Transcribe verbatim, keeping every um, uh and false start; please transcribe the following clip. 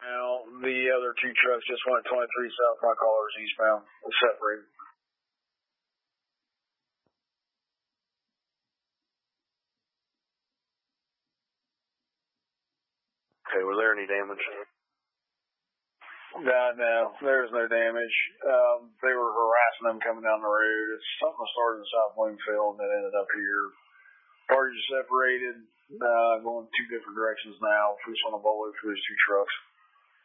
Now, the other two trucks just went twenty-three south. My caller's eastbound. Separated. Okay, was there any damage? No, no, there was no damage. Um, they were harassing them coming down the road. It's something that started in South Bloomfield and it ended up here. Parties are separated, uh, going two different directions now. Police on the bullet for these two trucks.